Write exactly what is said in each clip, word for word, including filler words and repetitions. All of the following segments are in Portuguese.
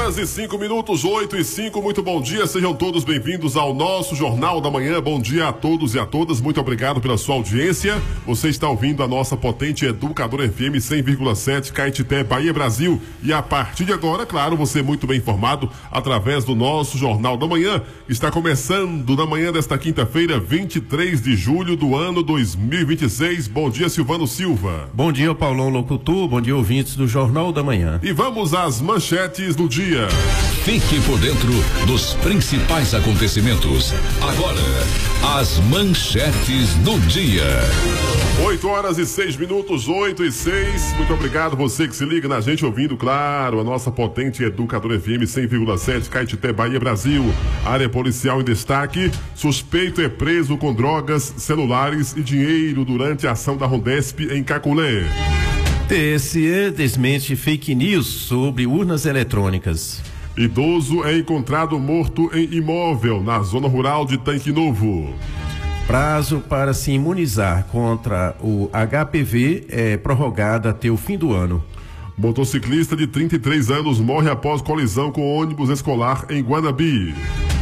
horas e cinco minutos, oito e cinco, muito bom dia, sejam todos bem-vindos ao nosso Jornal da Manhã. Bom dia a todos e a todas, muito obrigado pela sua audiência. Você está ouvindo a nossa potente Educadora F M cem vírgula sete, Caetité, Bahia, Brasil. E a partir de agora, claro, você é muito bem informado através do nosso Jornal da Manhã, que está começando na manhã desta quinta-feira, vinte e três de julho do ano dois mil e vinte e seis. Bom dia, Silvano Silva. Bom dia, Paulão Locutor, bom dia, ouvintes do Jornal da Manhã. E vamos às manchetes do dia. Fique por dentro dos principais acontecimentos. Agora, as manchetes do dia. oito horas e seis minutos, oito e seis. Muito obrigado você que se liga na gente ouvindo, claro, a nossa potente Educadora F M cem vírgula sete, Caetité, Bahia, Brasil. Área policial em destaque. Suspeito é preso com drogas, celulares e dinheiro durante a ação da Rondesp em Caculé. T S E desmente fake news sobre urnas eletrônicas. Idoso é encontrado morto em imóvel na zona rural de Tanque Novo. Prazo para se imunizar contra o H P V é prorrogado até o fim do ano. Motociclista de trinta e três anos morre após colisão com ônibus escolar em Guanabi.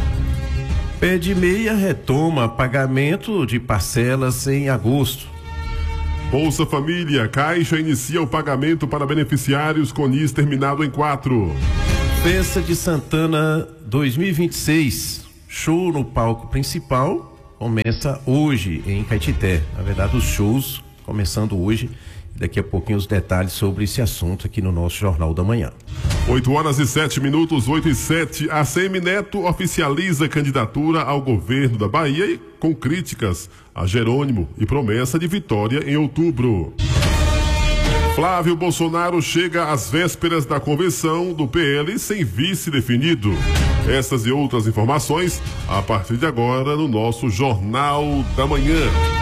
Pé de Meia retoma pagamento de parcelas em agosto. Bolsa Família, Caixa inicia o pagamento para beneficiários com N I S terminado em quatro. Festa de Santana dois mil e vinte e seis, show no palco principal, começa hoje em Caetité. Na verdade, os shows começando hoje. Daqui a pouquinho os detalhes sobre esse assunto aqui no nosso Jornal da Manhã. oito horas e sete minutos, oito e sete. A C M Neto oficializa candidatura ao governo da Bahia e com críticas a Jerônimo e promessa de vitória em outubro. Flávio Bolsonaro chega às vésperas da convenção do P L sem vice definido. Essas e outras informações a partir de agora no nosso Jornal da Manhã.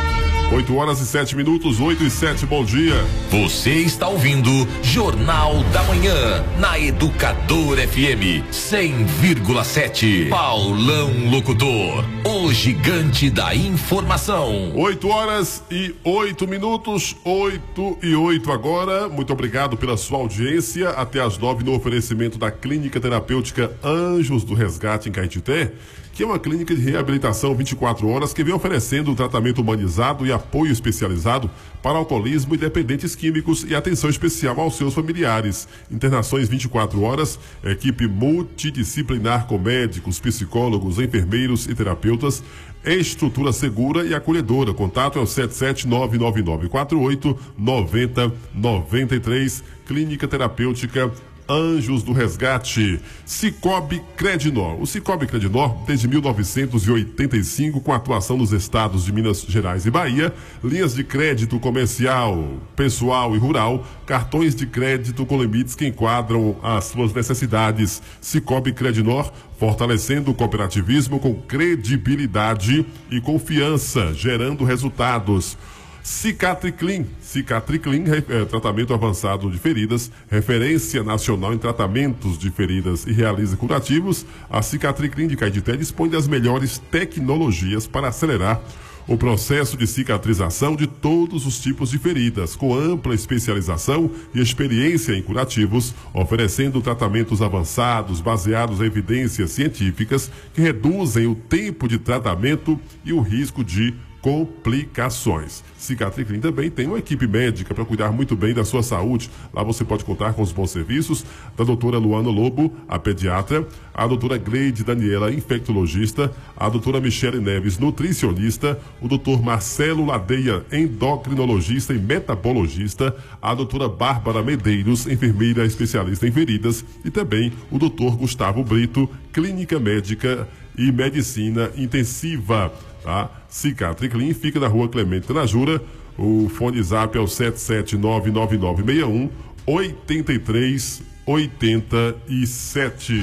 oito horas e sete minutos, oito e sete, bom dia. Você está ouvindo Jornal da Manhã, na Educadora F M cem vírgula sete. Paulão Locutor, o gigante da informação. oito horas e oito minutos, oito e oito agora. Muito obrigado pela sua audiência. Até às nove no oferecimento da Clínica Terapêutica Anjos do Resgate em Caetité, que é uma clínica de reabilitação vinte e quatro horas que vem oferecendo tratamento humanizado e apoio especializado para alcoolismo e dependentes químicos e atenção especial aos seus familiares. Internações vinte e quatro horas, equipe multidisciplinar com médicos, psicólogos, enfermeiros e terapeutas, estrutura segura e acolhedora. Contato é o sete sete nove nove nove quatro oito nove zero nove três, Clínica Terapêutica Anjos do Resgate. Cicobi Credinor. O Cicobi Credinor, desde mil novecentos e oitenta e cinco, com atuação nos estados de Minas Gerais e Bahia, linhas de crédito comercial, pessoal e rural, cartões de crédito com limites que enquadram as suas necessidades. Cicobi Credinor, fortalecendo o cooperativismo com credibilidade e confiança, gerando resultados. Cicatriclin, Cicatriclin, é, tratamento avançado de feridas, referência nacional em tratamentos de feridas e realiza curativos. A Cicatriclin de Caetité dispõe das melhores tecnologias para acelerar o processo de cicatrização de todos os tipos de feridas, com ampla especialização e experiência em curativos, oferecendo tratamentos avançados baseados em evidências científicas que reduzem o tempo de tratamento e o risco de complicações. Cicatriclin também tem uma equipe médica para cuidar muito bem da sua saúde. Lá você pode contar com os bons serviços da doutora Luana Lobo, a pediatra, a doutora Gleide Daniela, infectologista, a doutora Michele Neves, nutricionista, o doutor Marcelo Ladeia, endocrinologista e metabologista, a doutora Bárbara Medeiros, enfermeira especialista em feridas, e também o doutor Gustavo Brito, clínica médica e medicina intensiva. Tá? Cicatriclin fica na rua Clemente Trajura. O fone zap é o sete sete nove nove nove seis um oito três oito sete.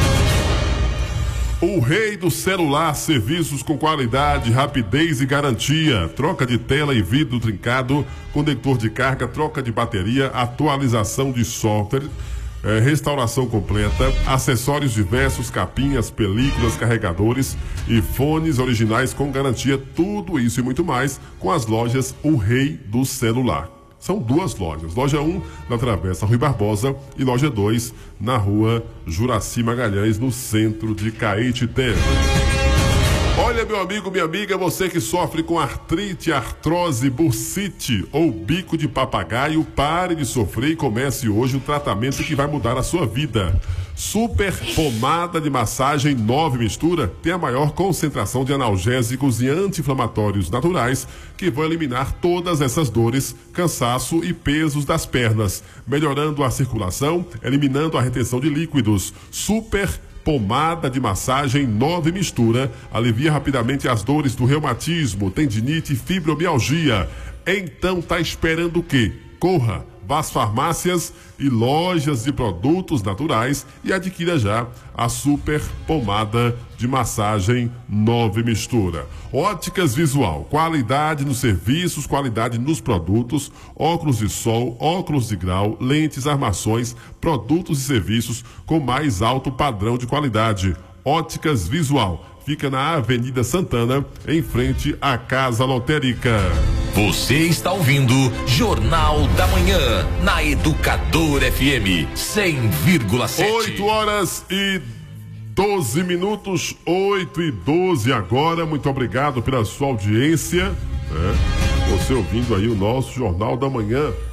O rei do celular, serviços com qualidade, rapidez e garantia. Troca de tela e vidro trincado, conector de carga, troca de bateria, atualização de software, É, restauração completa, acessórios diversos, capinhas, películas, carregadores e fones originais com garantia, tudo isso e muito mais com as lojas O Rei do Celular. São duas lojas. Loja um, na Travessa Rui Barbosa, e loja dois, na rua Juraci Magalhães, no centro de Caetité. Olha, meu amigo, minha amiga, você que sofre com artrite, artrose, bursite ou bico de papagaio, pare de sofrer e comece hoje o tratamento que vai mudar a sua vida. Super Pomada de Massagem nove Mistura tem a maior concentração de analgésicos e anti-inflamatórios naturais que vão eliminar todas essas dores, cansaço e pesos das pernas, melhorando a circulação, eliminando a retenção de líquidos. Super Pomada de Massagem nove Mistura alivia rapidamente as dores do reumatismo, tendinite e fibromialgia. Então tá esperando o quê? Corra, vá às farmácias e lojas de produtos naturais e adquira já a Super Pomada de Massagem nove Mistura. Óticas Visual, qualidade nos serviços, qualidade nos produtos, óculos de sol, óculos de grau, lentes, armações, produtos e serviços com mais alto padrão de qualidade. Óticas Visual, fica na Avenida Santana, em frente à Casa Lotérica. Você está ouvindo Jornal da Manhã, na Educador F M cem vírgula sete. oito horas e doze minutos, oito e doze agora. Muito obrigado pela sua audiência, né? Você ouvindo aí o nosso Jornal da Manhã.